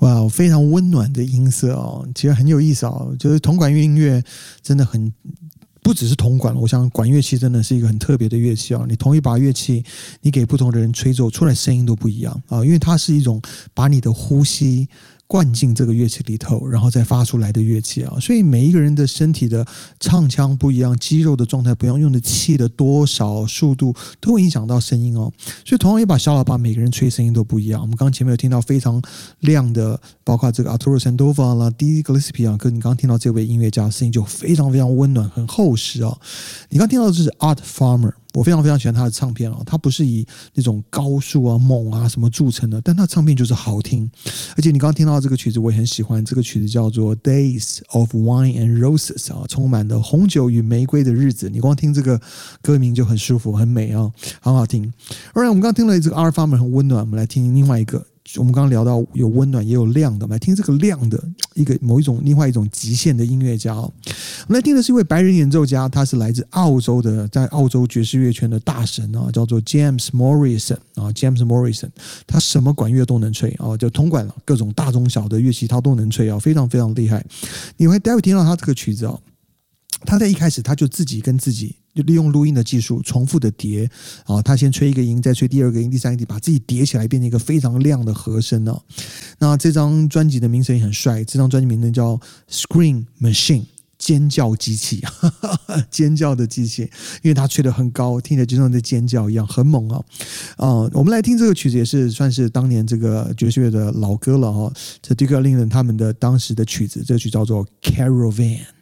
哇，非常温暖的音色哦，其实很有意思哦。就是铜管音乐真的很不只是铜管，我想管乐器真的是一个很特别的乐器哦。你同一把乐器，你给不同的人吹奏出来声音都不一样啊，因为它是一种把你的呼吸灌进这个乐器里头，然后再发出来的乐器啊，所以每一个人的身体的唱腔不一样，肌肉的状态不一样，用的气的多少速度都会影响到声音哦。所以同样一把小喇叭，每个人吹声音都不一样。我们刚刚前面有听到非常亮的，包括这个 Arturo Sandoval 啦、Dizzy Gillespie 啊，跟你刚刚听到这位音乐家声音就非常非常温暖，很厚实啊。你刚刚听到的是 Art Farmer。我非常非常喜欢他的唱片哦，他不是以那种高速啊、猛啊什么著称的，但他唱片就是好听。而且你刚刚听到这个曲子，我也很喜欢，这个曲子叫做《Days of Wine and Roses》啊，充满了红酒与玫瑰的日子。你光听这个歌名就很舒服、很美啊，很好听。Alright， 我们刚刚听了这个 Art Farmer 很温暖，我们来听另外一个。我们刚刚聊到有温暖也有亮的，我们来听这个亮的另外一种极限的音乐家哦。我们来听的是一位白人演奏家，他是来自澳洲的，在澳洲爵士乐圈的大神啊，叫做 James Morrison 啊 ，James Morrison， 他什么管乐都能吹啊，就铜管各种大中小的乐器他都能吹啊，非常非常厉害。你会待会听到他这个曲子哦，他在一开始他就自己跟自己。就利用录音的技术重复的叠啊，他先吹一个音，再吹第二个音、第三个音，把自己叠起来变成一个非常亮的和声啊。那这张专辑的名声也很帅，这张专辑名称叫 Scream Machine， 尖叫机器，尖叫的机器，因为他吹得很高，听起来就像在尖叫一样，很猛啊。我们来听这个曲子也是算是当年这个爵士乐的老歌了哈，这 Duke Ellington 他们的当时的曲子，这个曲叫做 Caravan。